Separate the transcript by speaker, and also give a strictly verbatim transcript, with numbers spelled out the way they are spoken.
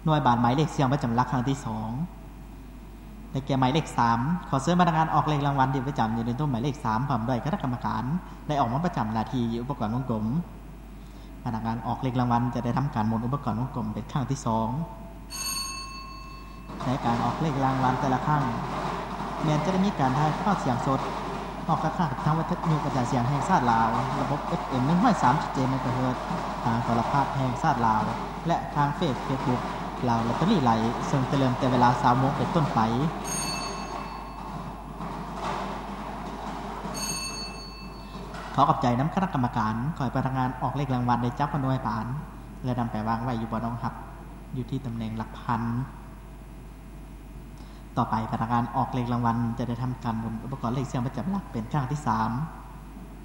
Speaker 1: หน่วยบาทหมายเลขเสียงประจำหลักครั้งที่สองได้แก่หมายเลขสามขอเชิญพนักงานออกเลขรางวัลที่ประจำอยู่ในตู้หมายเลขสามพร้อมด้วยคณะกรรมการได้ออกมาประจำหน้าที่อุปกรณ์วงกลมพนักงานออกเลขรางวัลจะได้ทำการหมุนอุปกรณ์วงกลมเป็นครั้งที่สองในการออกเลขรางวัลแต่ละครั้งแม้จะได้มีการถ่ายทอดเสียงสดออกกระทั่งทางวิทยุกระจายเสียงแห่งชาติลาวระบบ เอฟ เอ็ม หนึ่งร้อยสามสิบเจ็ด เมกะเฮิรตซ์ทางโทรทัศน์แห่งชาติลาวและทางเฟซบุ๊กลาวลอตเตอรี่ไหลซึ่งจะเริ่มแต่เวลา สามโมง เป็นต้นไปขอขอบใจน้ำคณะกรรมการขอให้พนักงานออกเลขรางวัลได้จับหน่วยผ่านและนำไปวางไว้อยู่บนรองรับอยู่ที่ตำแหน่งหลักพันต่อไปพนักงานออกเลขรางวัลจะได้ทำการหมุนอุปกรณ์เลขเสียงประจำหลักเป็นครั้งที่สาม